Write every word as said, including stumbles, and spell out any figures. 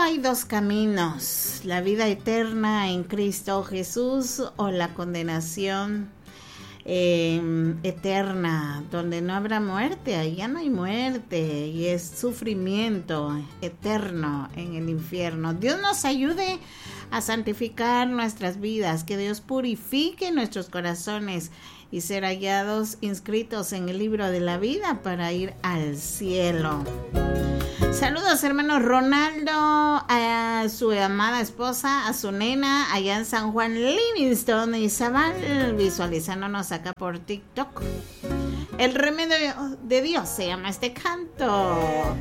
hay dos caminos, la vida eterna en Cristo Jesús o la condenación eh, eterna, donde no habrá muerte. Ahí ya no hay muerte y es sufrimiento eterno en el infierno. Dios nos ayude a santificar nuestras vidas, que Dios purifique nuestros corazones y ser hallados inscritos en el libro de la vida para ir al cielo. Saludos, hermano Ronaldo, a su amada esposa, a su nena, allá en San Juan Livingston y Zabal, visualizándonos acá por TikTok. El remedio de Dios se llama este canto.